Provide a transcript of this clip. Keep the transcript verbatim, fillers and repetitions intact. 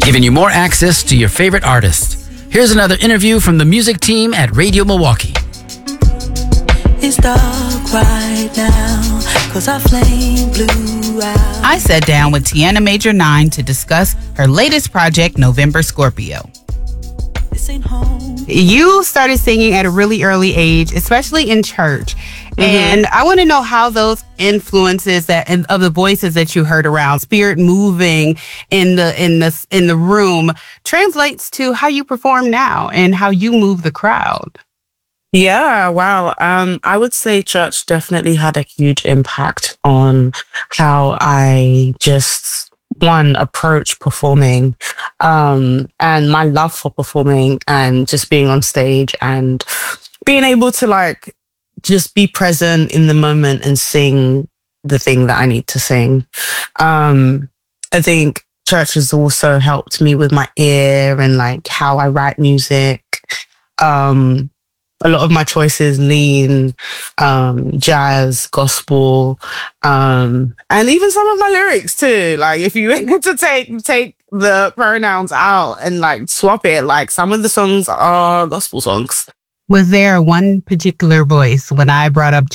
giving you more access to your favorite artists. Here's another interview from the music team at Radio Milwaukee. It's dark right now, 'cause our flame blew out. I sat down with Tiana Major nine to discuss her latest project, November Scorpio. This ain't home. You started singing at a really early age, especially in church. Mm-hmm. And I want to know how those influences that and of the voices that you heard around, spirit moving in the in the in the room, translates to how you perform now and how you move the crowd. Yeah, wow. Um, I would say church definitely had a huge impact on how I just, one, approach performing, um, and my love for performing and just being on stage and being able to like just be present in the moment and sing the thing that I need to sing. Um, I think church has also helped me with my ear and like how I write music. Um, A lot of my choices lean um, jazz, gospel, um, and even some of my lyrics too. Like if you were to take take the pronouns out and like swap it, like some of the songs are gospel songs. Was there one particular voice when I brought up